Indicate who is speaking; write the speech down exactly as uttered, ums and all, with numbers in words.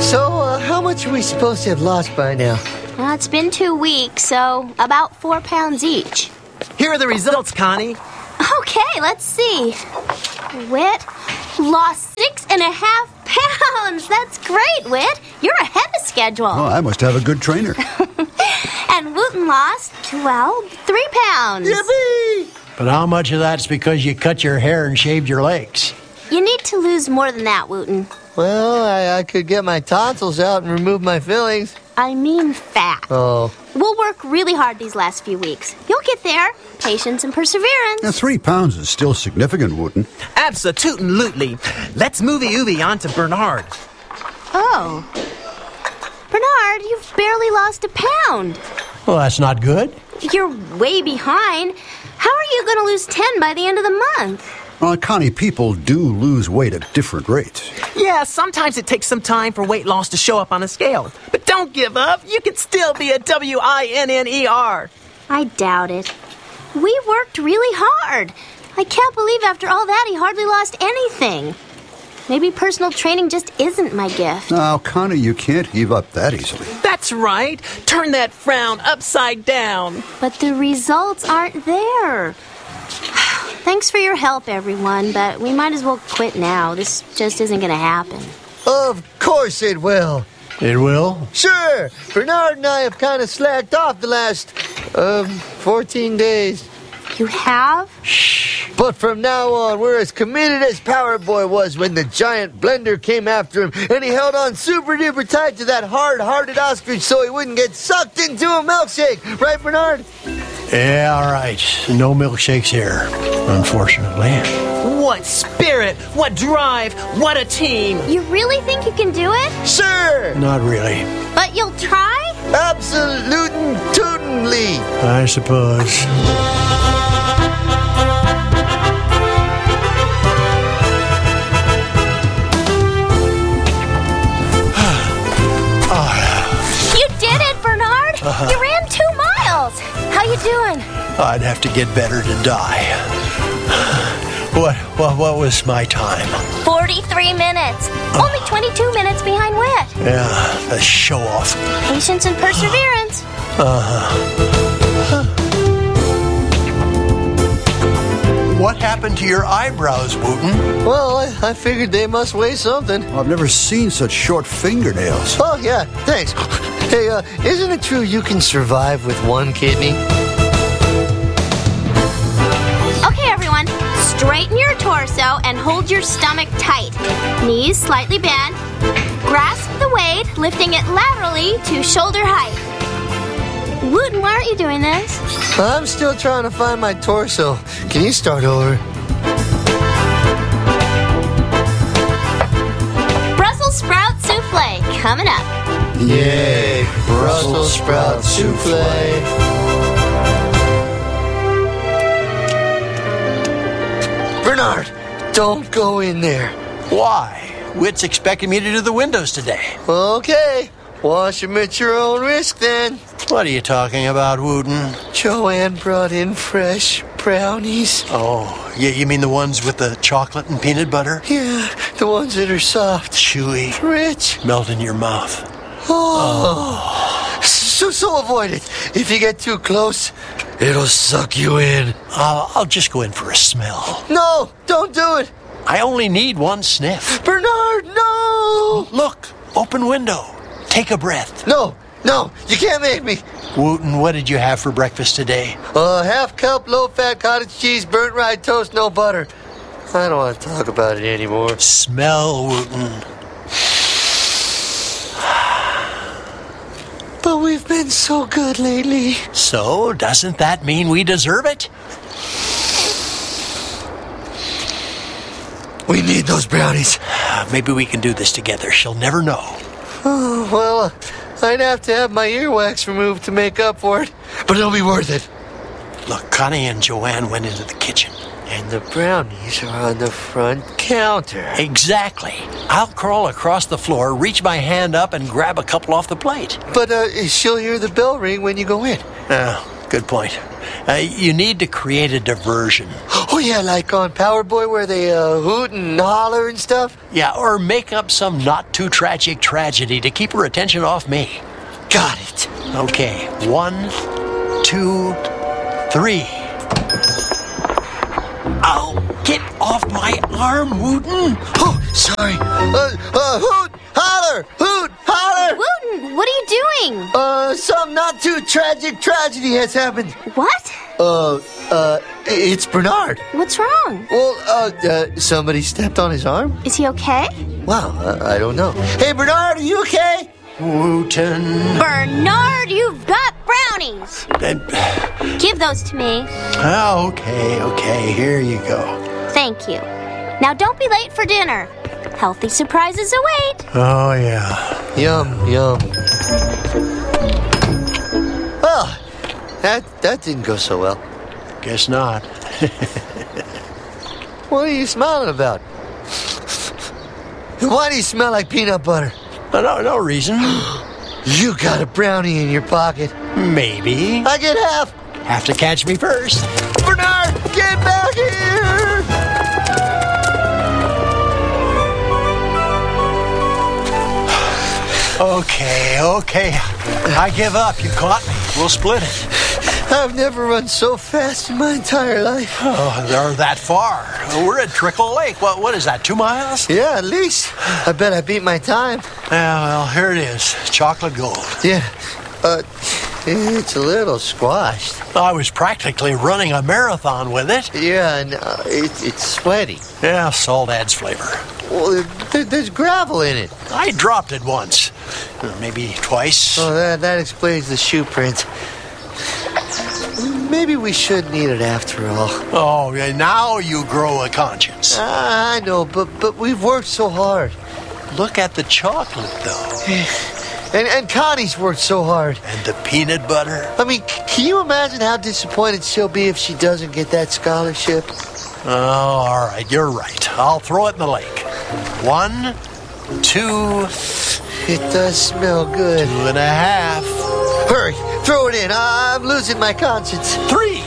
Speaker 1: So, uh, how much are we supposed to have lost by now?
Speaker 2: Well, it's been two weeks, so about four pounds each.
Speaker 3: Here are the results, Connie.
Speaker 2: Okay, let's see. Whit lost six and a half pounds. That's great, Whit. You're ahead of schedule.
Speaker 4: Oh, I must have a good trainer.
Speaker 2: And Wooten lost, well, three pounds.
Speaker 1: Yippee!
Speaker 5: But how much of that's because you cut your hair and shaved your legs?
Speaker 2: You need to lose more than that, Wooten.
Speaker 1: Well, I, I could get my tonsils out and remove my fillings.
Speaker 2: I mean fat.
Speaker 1: Oh.
Speaker 2: We'll work really hard these last few weeks. You'll get there. Patience and perseverance.
Speaker 4: Now, three pounds is still significant, Wooten.
Speaker 3: Absolutely. Let's movie Oovie on to Bernard.
Speaker 2: Oh. Bernard, you've barely lost a pound.
Speaker 5: Well, that's not good.
Speaker 2: You're way behind. How are you going to lose ten by the end of the month?
Speaker 4: Well, Connie, people do lose weight at different rates.
Speaker 3: Yeah, sometimes it takes some time for weight loss to show up on a scale. But don't give up. You can still be a W I N N E R.
Speaker 2: I doubt it. We worked really hard. I can't believe after all that he hardly lost anything. Maybe personal training just isn't my gift.
Speaker 4: Now, Connie, you can't give up that easily.
Speaker 3: That's right. Turn that frown upside down.
Speaker 2: But the results aren't there. Thanks for your help, everyone, but we might as well quit now. This just isn't going to happen.
Speaker 1: Of course it will.
Speaker 5: It will?
Speaker 1: Sure. Bernard and I have kind of slacked off the last, um, fourteen days.
Speaker 2: You have?
Speaker 1: But from now on, we're as committed as Power Boy was when the giant blender came after him, and he held on super duper tight to that hard-hearted ostrich so he wouldn't get sucked into a milkshake. Right, Bernard?
Speaker 5: Yeah, all right. No milkshakes here, unfortunately.
Speaker 3: What spirit, what drive, what a team.
Speaker 2: You really think you can do it?
Speaker 1: Sure.
Speaker 5: Not really.
Speaker 2: But you'll try?
Speaker 1: Absolute-totally.
Speaker 5: I suppose.
Speaker 2: You did it, Bernard!
Speaker 5: Uh-huh.
Speaker 2: You ran two miles! How you doing?
Speaker 5: I'd have to get better to die. What, what, what was my time?
Speaker 2: forty-three minutes. Only twenty-two minutes behind Whit.
Speaker 5: Yeah, a show-off.
Speaker 2: Patience and perseverance.
Speaker 5: What happened to your eyebrows, Wooten?
Speaker 1: Well, I, I figured they must weigh something.
Speaker 4: I've never seen such short fingernails.
Speaker 1: Oh, yeah, thanks. Hey, uh, isn't it true you can survive with one kidney?
Speaker 2: Okay, everyone. Straighten your torso and hold your stomach tight. Knees slightly bent. Grasp the weight, lifting it laterally to shoulder height. Wooten, why aren't you doing this?
Speaker 1: I'm still trying to find my torso. Can you start over?
Speaker 2: Brussels sprout souffle coming up.
Speaker 1: Yay, Brussels sprout souffle. Bernard, don't go in there.
Speaker 5: Why? Whit's expecting me to do the windows today.
Speaker 1: Okay, wash them at your own risk then.
Speaker 5: What are you talking about, Wooten?
Speaker 1: Joanne brought in fresh brownies.
Speaker 5: Oh, you, you mean the ones with the chocolate and peanut butter?
Speaker 1: Yeah, the ones that are soft,
Speaker 5: Chewy,
Speaker 1: rich.
Speaker 5: melt in your mouth.
Speaker 1: Oh. So, so avoid it. If you get too close, it'll suck you in.
Speaker 5: I'll, I'll just go in for a smell.
Speaker 1: No, don't do it.
Speaker 5: I only need one sniff.
Speaker 1: Bernard, no.
Speaker 5: Look, open window. Take a breath.
Speaker 1: No, no, you can't make me.
Speaker 5: Wooten, what did you have for breakfast today?
Speaker 1: A half cup low-fat cottage cheese, burnt rye toast, no butter. I don't want to talk about it anymore.
Speaker 5: Smell, Wooten.
Speaker 1: But we've been so good lately.
Speaker 5: So, doesn't that mean we deserve it?
Speaker 1: We need those brownies.
Speaker 5: Maybe we can do this together. She'll never know.
Speaker 1: Oh, well, uh, I'd have to have my earwax removed to make up for it. But it'll be worth it.
Speaker 5: Look, Connie and Joanne went into the kitchen.
Speaker 1: And the brownies are on the front counter.
Speaker 5: Exactly. I'll crawl across the floor, reach my hand up, and grab a couple off the plate.
Speaker 1: But uh, she'll hear the bell ring when you go in.
Speaker 5: Oh, good point. Uh, you need to create a diversion.
Speaker 1: Oh, yeah, like on Power Boy where they uh, hoot and holler and stuff?
Speaker 5: Yeah, or make up some not too tragic tragedy to keep her attention off me.
Speaker 1: Got it.
Speaker 5: Okay, one, two, three. Ow! Get off my arm, Wooten!
Speaker 1: Oh, sorry. Uh, uh, hoot, holler, hoot, holler.
Speaker 2: Wooten, what are you doing?
Speaker 1: Uh, some not too tragic tragedy has happened.
Speaker 2: What?
Speaker 1: Uh, uh, it's Bernard.
Speaker 2: What's wrong?
Speaker 1: Well, uh, uh somebody stepped on his arm?
Speaker 2: Is he okay?
Speaker 1: Wow, uh, I don't know. Hey, Bernard, are you okay?
Speaker 5: Wooten.
Speaker 2: Bernard, you've got brownies.
Speaker 5: Uh,
Speaker 2: Give those to me.
Speaker 5: oh, okay, okay, here you go.
Speaker 2: Thank you. Now don't be late for dinner. Healthy surprises await.
Speaker 5: Oh, yeah.
Speaker 1: Yum, yum. Well, that, that didn't go so well.
Speaker 5: Guess not.
Speaker 1: What are you smiling about? Why do you smell like peanut butter?
Speaker 5: No, no reason.
Speaker 1: You got a brownie in your pocket.
Speaker 5: Maybe.
Speaker 1: I get half.
Speaker 5: Have to catch me first.
Speaker 1: Bernard, get back here!
Speaker 5: Okay, okay. I give up. You caught me. We'll split it.
Speaker 1: I've never run so fast in my entire life.
Speaker 5: Oh, they're that far. We're at Trickle Lake. What, what is that, two miles?
Speaker 1: Yeah, at least. I bet I beat my time.
Speaker 5: Yeah, well, here it is. Chocolate gold.
Speaker 1: Yeah, uh, it's a little squashed.
Speaker 5: I was practically running a marathon with it.
Speaker 1: Yeah, and uh, it, it's sweaty.
Speaker 5: Yeah, salt adds flavor.
Speaker 1: Well, there, there's gravel in it.
Speaker 5: I dropped it once. Maybe twice.
Speaker 1: Oh, that, that explains the shoe print. Maybe we shouldn't eat it after all.
Speaker 5: Oh, yeah, now you grow a conscience.
Speaker 1: I know, but but we've worked so hard.
Speaker 5: Look at the chocolate, though.
Speaker 1: And, and Connie's worked so hard.
Speaker 5: And the peanut butter.
Speaker 1: I mean, c- can you imagine how disappointed she'll be if she doesn't get that scholarship?
Speaker 5: Oh, all right, you're right. I'll throw it in the lake. One, two,
Speaker 1: It does smell good.
Speaker 5: two and a half,
Speaker 1: Hurry, throw it in. I'm losing my conscience.
Speaker 5: three.